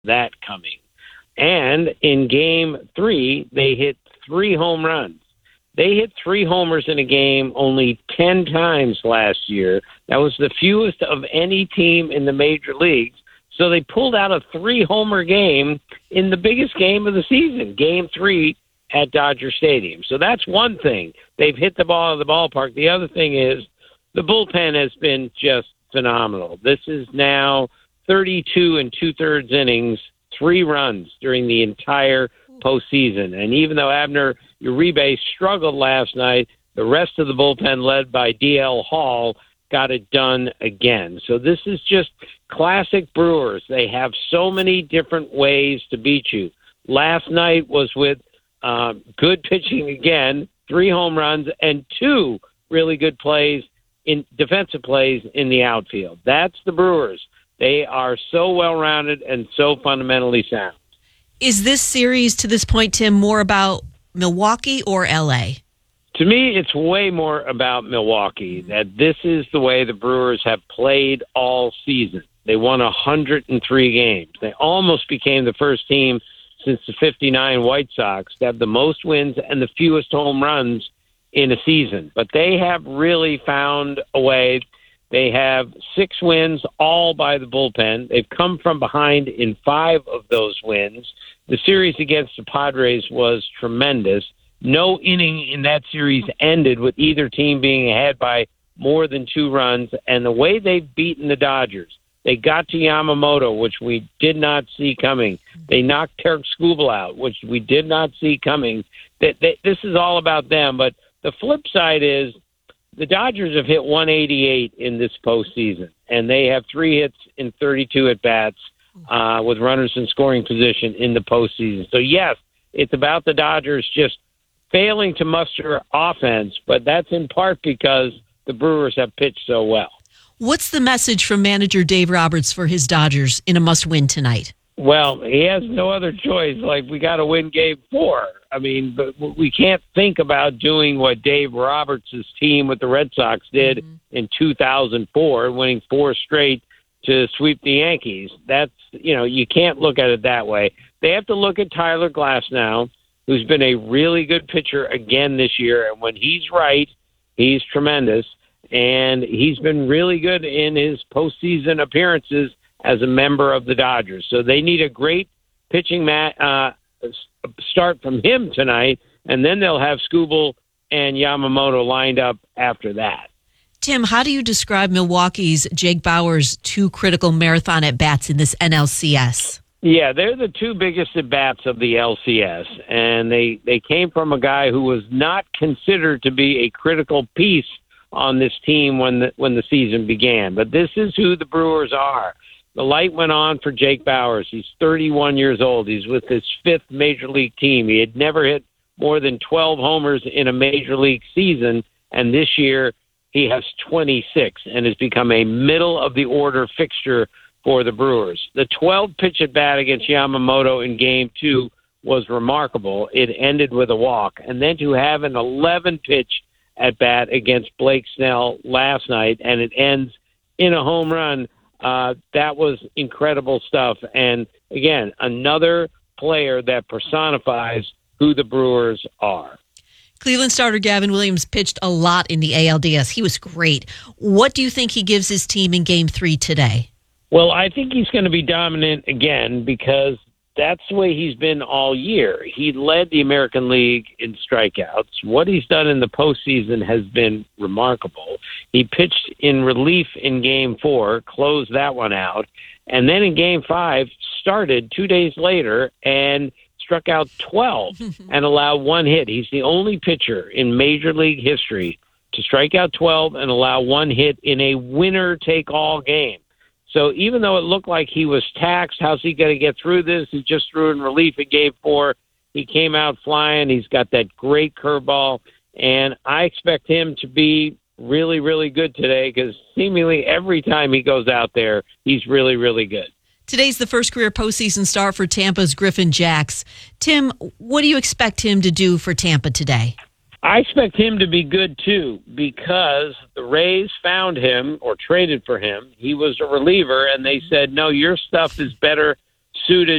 that coming. And in Game 3, they hit 3 home runs. They hit 3 homers in a game only 10 times last year. That was the fewest of any team in the major leagues. So they pulled out a 3-homer game in the biggest game of the season, Game 3 at Dodger Stadium. So that's one thing. They've hit the ball out of the ballpark. The other thing is the bullpen has been just phenomenal. This is now 32 and 2/3 innings, 3 runs during the entire postseason. And even though Abner Uribe struggled last night, the rest of the bullpen, led by D.L. Hall, got it done again. So this is just classic Brewers. They have so many different ways to beat you. Last night was with good pitching again, 3 home runs, and 2 really good plays, in defensive plays in the outfield. That's the Brewers. They are so well-rounded and so fundamentally sound. Is this series to this point, Tim, more about Milwaukee or L.A.? To me, it's way more about Milwaukee, that this is the way the Brewers have played all season. They won 103 games. They almost became the first team since the 59 White Sox to have the most wins and the fewest home runs in a season. But they have really found a way. They have 6 wins, all by the bullpen. They've come from behind in 5 of those wins. The series against the Padres was tremendous. No inning in that series ended with either team being ahead by more than 2 runs. And the way they've beaten the Dodgers, they got to Yamamoto, which we did not see coming. They knocked Tarik Skubal out, which we did not see coming. This is all about them. But the flip side is the Dodgers have hit 188 in this postseason, and they have 3 hits in 32 at-bats with runners in scoring position in the postseason. So, yes, it's about the Dodgers just failing to muster offense, but that's in part because the Brewers have pitched so well. What's the message from manager Dave Roberts for his Dodgers in a must-win tonight? Well, he has no other choice. Like, we got to win Game 4. I mean, but we can't think about doing what Dave Roberts' team with the Red Sox did in 2004, winning 4 straight to sweep the Yankees. That's, you can't look at it that way. They have to look at Tyler Glasnow, who's been a really good pitcher again this year. And when he's right, he's tremendous. And he's been really good in his postseason appearances as a member of the Dodgers. So they need a great pitching start from him tonight, and then they'll have Skubal and Yamamoto lined up after that. Tim, how do you describe Milwaukee's Jake Bauers' 2 critical marathon at-bats in this NLCS? Yeah, they're the 2 biggest at-bats of the LCS, and they came from a guy who was not considered to be a critical piece on this team when the season began. But this is who the Brewers are. The light went on for Jake Bauers. He's 31 years old. He's with his 5th major league team. He had never hit more than 12 homers in a major league season, and this year he has 26 and has become a middle-of-the-order fixture for the Brewers. The 12-pitch at-bat against Yamamoto in Game 2 was remarkable. It ended with a walk. And then to have an 11-pitch at-bat against Blake Snell last night, and it ends in a home run, that was incredible stuff. And, again, another player that personifies who the Brewers are. Cleveland starter Gavin Williams pitched a lot in the ALDS. He was great. What do you think he gives his team in Game 3 today? Well, I think he's going to be dominant again because that's the way he's been all year. He led the American League in strikeouts. What he's done in the postseason has been remarkable. He pitched in relief in Game 4, closed that one out, and then in Game 5 started 2 days later and struck out 12 and allowed 1 hit. He's the only pitcher in Major League history to strike out 12 and allow 1 hit in a winner-take-all game. So even though it looked like he was taxed, how's he going to get through this? He just threw in relief in Game 4. He came out flying. He's got that great curveball. And I expect him to be really, really good today because seemingly every time he goes out there, he's really, really good. Today's the first career postseason start for Tampa's Griffin Jax. Tim, what do you expect him to do for Tampa today? I expect him to be good, too, because the Rays found him or traded for him. He was a reliever, and they said, no, your stuff is better suited